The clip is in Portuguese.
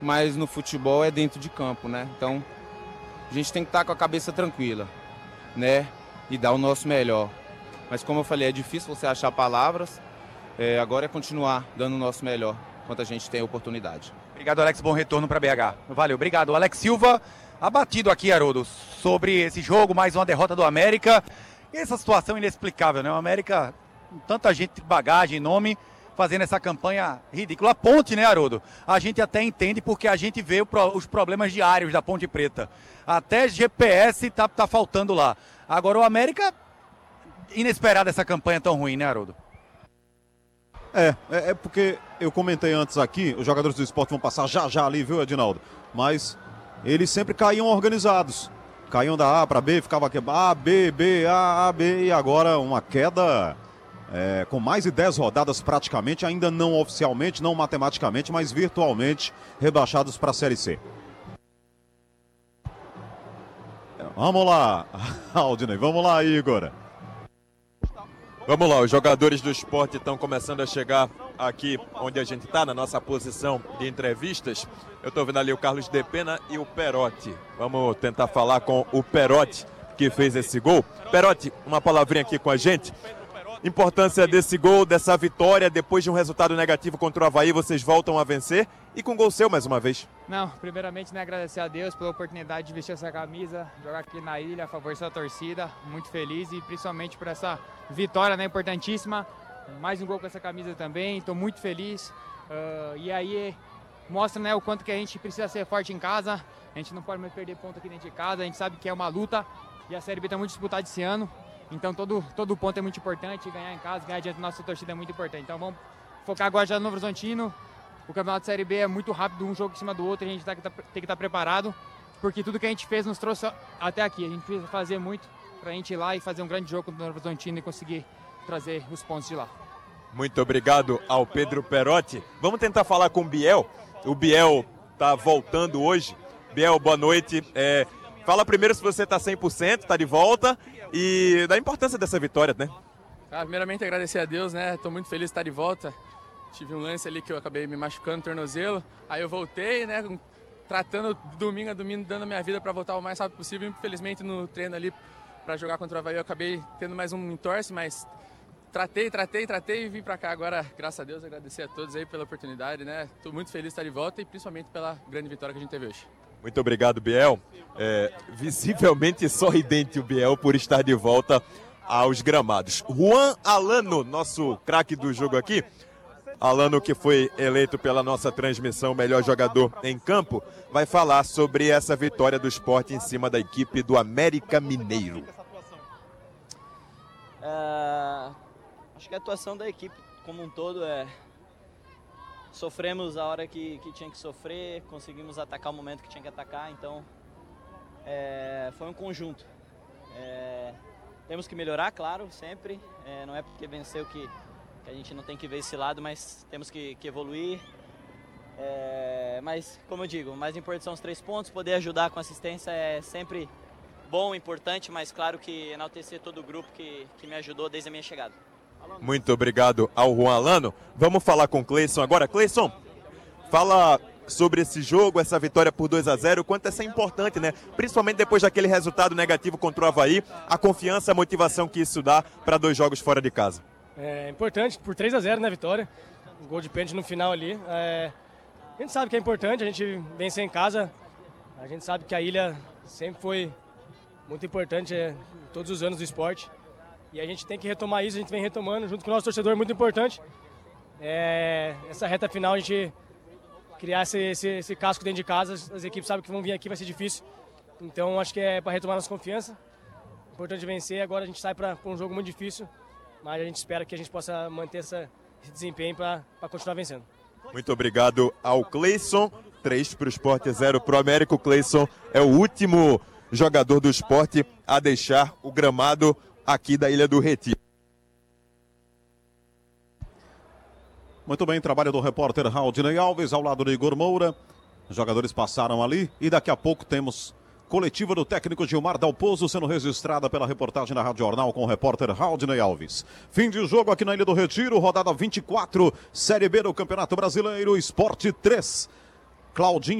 mas no futebol é dentro de campo, né? Então, a gente tem que estar com a cabeça tranquila, né? E dar o nosso melhor. Mas como eu falei, é difícil você achar palavras. Agora é continuar dando o nosso melhor, enquanto a gente tem a oportunidade. Obrigado, Alex. Bom retorno para BH. Valeu, obrigado. Alex Silva, abatido aqui, Haroldo, sobre esse jogo, mais uma derrota do América. E essa situação inexplicável, né? O América, com tanta gente de bagagem, nome, fazendo essa campanha ridícula. A Ponte, né, Haroldo? A gente até entende porque a gente vê os problemas diários da Ponte Preta. Até GPS tá faltando lá. Agora o América, inesperada essa campanha tão ruim, né, Haroldo? É porque eu comentei antes aqui, os jogadores do Sport vão passar já ali, viu, Edinaldo? Mas eles sempre caíam organizados. Caíam da A para B, ficava aqui A, B, B, A, B, e agora uma queda com mais de 10 rodadas praticamente, ainda não oficialmente, não matematicamente, mas virtualmente rebaixados para a Série C. Vamos lá, Aldinei, vamos lá, Igor. Vamos lá, os jogadores do Sport estão começando a chegar aqui onde a gente está, na nossa posição de entrevistas. Eu estou vendo ali o Carlos De Pena e o Perotti. Vamos tentar falar com o Perotti, que fez esse gol. Perotti, uma palavrinha aqui com a gente. Importância desse gol, dessa vitória, depois de um resultado negativo contra o Avaí, vocês voltam a vencer e com gol seu mais uma vez. Não, primeiramente, né, agradecer a Deus pela oportunidade de vestir essa camisa, jogar aqui na ilha a favor da torcida, muito feliz e principalmente por essa vitória, né, importantíssima. Mais um gol com essa camisa também, estou muito feliz. E aí mostra, né, o quanto que a gente precisa ser forte em casa, a gente não pode mais perder ponto aqui dentro de casa, a gente sabe que é uma luta e a Série B está muito disputada esse ano. Então todo ponto é muito importante, ganhar em casa, ganhar diante da nossa torcida é muito importante. Então vamos focar agora já no Novo Horizontino. O campeonato de Série B é muito rápido, um jogo em cima do outro, a gente tem que estar preparado, porque tudo que a gente fez nos trouxe até aqui. A gente precisa fazer muito para a gente ir lá e fazer um grande jogo contra o Novo Horizontino e conseguir trazer os pontos de lá. Muito obrigado ao Pedro Perotti. Vamos tentar falar com o Biel. O Biel está voltando hoje. Biel, boa noite. Fala primeiro se você está 100%, está de volta, e da importância dessa vitória, né? Primeiramente agradecer a Deus, né? Estou muito feliz de estar de volta. Tive um lance ali que eu acabei me machucando no tornozelo. Aí eu voltei, né? Tratando domingo a domingo, dando a minha vida para voltar o mais rápido possível. Infelizmente no treino ali para jogar contra o Avaí eu acabei tendo mais um entorse, mas tratei e vim para cá agora. Graças a Deus, agradecer a todos aí pela oportunidade, né? Estou muito feliz de estar de volta e principalmente pela grande vitória que a gente teve hoje. Muito obrigado, Biel. Visivelmente sorridente o Biel por estar de volta aos gramados. Juan Alano, nosso craque do jogo aqui. Alano, que foi eleito pela nossa transmissão melhor jogador em campo, vai falar sobre essa vitória do Sport em cima da equipe do América Mineiro. Acho que a atuação da equipe como um todo sofremos a hora que tinha que sofrer, conseguimos atacar o momento que tinha que atacar, então foi um conjunto. Temos que melhorar, claro, sempre, não é porque venceu que a gente não tem que ver esse lado, mas temos que evoluir. Mas, como eu digo, o mais importante são os 3 pontos, poder ajudar com assistência é sempre bom, importante, mas claro que enaltecer todo o grupo que me ajudou desde a minha chegada. Muito obrigado ao Juan Alano. Vamos falar com o Cleison agora. Cleison, fala sobre esse jogo, essa vitória por 2-0, quanto essa é importante, né? Principalmente depois daquele resultado negativo contra o Avaí, a confiança, a motivação que isso dá para 2 jogos fora de casa. É importante, por 3-0, né, vitória. Um gol de pênalti no final ali. A gente sabe que é importante, a gente vencer em casa. A gente sabe que a ilha sempre foi muito importante todos os anos do esporte. E a gente tem que retomar isso, a gente vem retomando junto com o nosso torcedor, muito importante. Essa reta final, a gente criar esse casco dentro de casa, as equipes sabem que vão vir aqui, vai ser difícil. Então acho que é para retomar nossa confiança. Importante vencer, agora a gente sai para um jogo muito difícil, mas a gente espera que a gente possa manter esse desempenho para continuar vencendo. Muito obrigado ao Cleison. 3 para o Sport, 0 para o América. O Cleison é o último jogador do Sport a deixar o gramado aqui da Ilha do Retiro. Muito bem, trabalho do repórter Raudinei Alves ao lado de Igor Moura. Os jogadores passaram ali e daqui a pouco temos coletiva do técnico Gilmar Dalpozo sendo registrada pela reportagem da Rádio Jornal com o repórter Raudinei Alves. Fim de jogo aqui na Ilha do Retiro, rodada 24, Série B do Campeonato Brasileiro, Sport 3. Claudinho